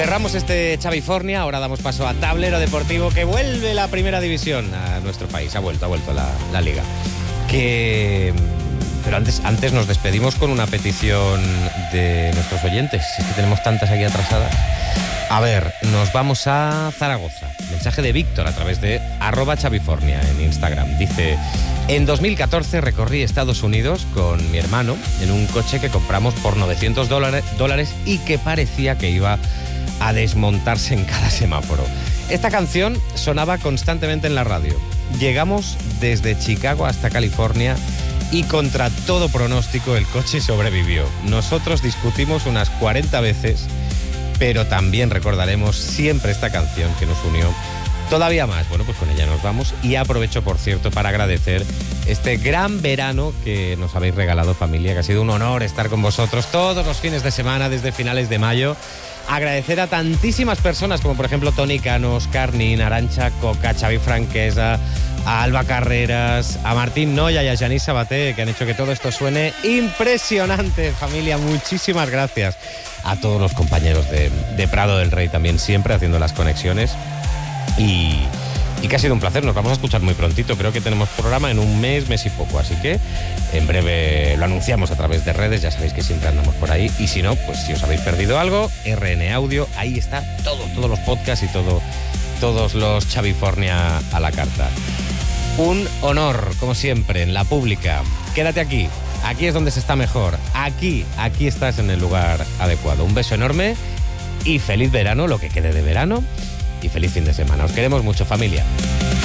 Cerramos este Chavifornia, ahora damos paso a Tablero Deportivo, que vuelve la primera división a nuestro país. Ha vuelto la liga. Pero antes nos despedimos con una petición de nuestros oyentes. Es que tenemos tantas aquí atrasadas. A ver, nos vamos a Zaragoza. Mensaje de Víctor a través de @Chavifornia en Instagram. Dice: en 2014 recorrí Estados Unidos con mi hermano en un coche que compramos por $900 y que parecía que iba a desmontarse en cada semáforo. Esta canción sonaba constantemente en la radio. Llegamos desde Chicago hasta California y contra todo pronóstico el coche sobrevivió. Nosotros discutimos unas 40 veces, pero también recordaremos siempre esta canción que nos unió todavía más. Bueno, pues con ella nos vamos y aprovecho, por cierto, para agradecer este gran verano que nos habéis regalado, familia, que ha sido un honor estar con vosotros todos los fines de semana desde finales de mayo. Agradecer a tantísimas personas como por ejemplo Toni Cano, Oscar Nin, Arantxa Coca, Xavi Franquesa, a Alba Carreras, a Martín Noya y a Janís Sabaté, que han hecho que todo esto suene impresionante, familia. Muchísimas gracias a todos los compañeros de Prado del Rey también, siempre haciendo las conexiones. Y que ha sido un placer. Nos vamos a escuchar muy prontito. Creo que tenemos programa en un mes y poco. Así que en breve lo anunciamos a través de redes. Ya sabéis que siempre andamos por ahí. Y si no, pues si os habéis perdido algo, RN Audio, ahí está todos los podcasts y todos los Chavifornia a la carta. Un honor, como siempre, en la pública. Quédate aquí. Aquí es donde se está mejor. Aquí estás en el lugar adecuado. Un beso enorme y feliz verano, lo que quede de verano. Y feliz fin de semana. Os queremos mucho, familia.